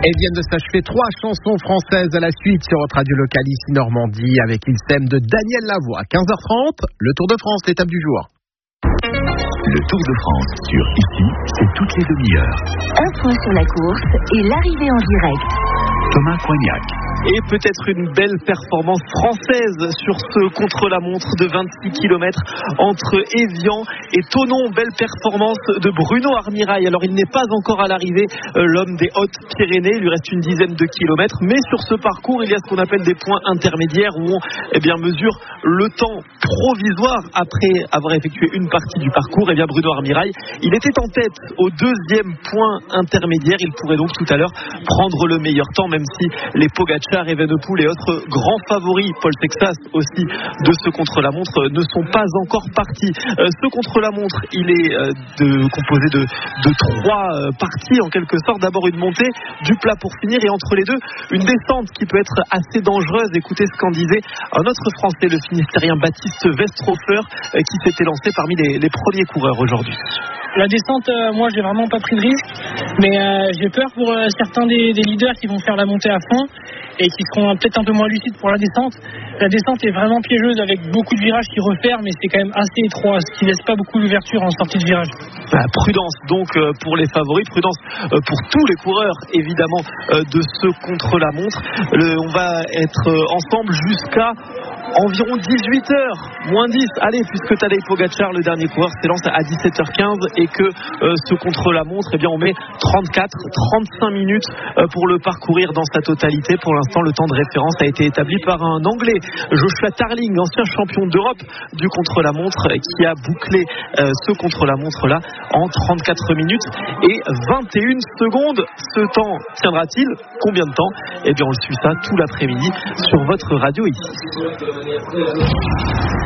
Elles viennent de s'achever 3 chansons françaises à la suite sur votre radio locale ici Normandie avec Il s'aime de Daniel Lavoie. 15h30, le Tour de France, l'étape du jour. Le Tour de France sur Ici, c'est toutes les demi-heures. Un point sur la course et l'arrivée en direct. Thomas Coignac. Et peut-être une belle performance française sur ce contre-la-montre de 26 km entre Évian et Thonon. Belle performance de Bruno Armirail. Alors il n'est pas encore à l'arrivée, l'homme des Hautes-Pyrénées. Il lui reste une dizaine de kilomètres. Mais sur ce parcours, il y a ce qu'on appelle des points intermédiaires où on mesure le temps provisoire après avoir effectué une partie du parcours. Et bien Bruno Armirail, il était en tête au deuxième point intermédiaire. Il pourrait donc tout à l'heure prendre le meilleur temps, même si les Pogacar, Evenepoel et autres grands favoris, Paul Sexas aussi, de ce contre-la-montre ne sont pas encore partis. Ce contre-la-montre, il est composé de 3 parties en quelque sorte. D'abord une montée, du plat pour finir, et entre les deux une descente qui peut être assez dangereuse. Écoutez ce qu'en disait un autre Français, le Finistérien Baptiste Westrofer, qui s'était lancé parmi les premiers coureurs aujourd'hui. La descente, moi j'ai vraiment pas pris de risque, mais j'ai peur pour certains des leaders qui vont faire la montée à fond et qui seront peut-être un peu moins lucides pour la descente. La descente est vraiment piégeuse avec beaucoup de virages qui referment, mais c'est quand même assez étroit, ce qui laisse pas beaucoup d'ouverture en sortie de virage. Prudence donc pour les favoris, prudence pour tous les coureurs évidemment de ce contre-la-montre. On va être ensemble jusqu'à environ 18h, moins 10. Allez, puisque Tadej Pogacar, le dernier coureur, s'élance à 17h15 et que ce contre-la-montre, on met 34-35 minutes pour le parcourir dans sa totalité. Pour l'instant, le temps de référence a été établi par un Anglais, Joshua Tarling, ancien champion d'Europe du contre-la-montre, qui a bouclé ce contre-la-montre-là en 34 minutes et 21 secondes. Ce temps tiendra-t-il? Combien de temps? On le suit ça tout l'après-midi sur votre radio ici.